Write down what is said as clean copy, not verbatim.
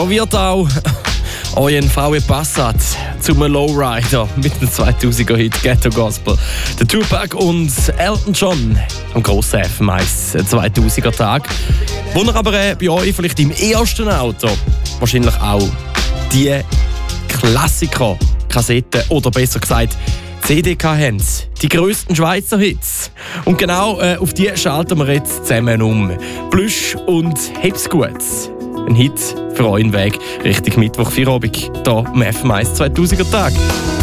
Wird auch euren VW Passat zum Lowrider mit dem 2000er-Hit Ghetto Gospel. Der Tupac und Elton John am grossen FM1 2000er-Tag. Wo ihr aber bei euch vielleicht im ersten Auto wahrscheinlich auch die Klassiker, Kassetten oder besser gesagt CD haben. Die grössten Schweizer Hits. Und genau auf die schalten wir jetzt zusammen um. Plüsch und Heb's gut. Ein Hit für euren Weg Richtung Mittwoch, Feierabend, hier am FM1 2000er Tag.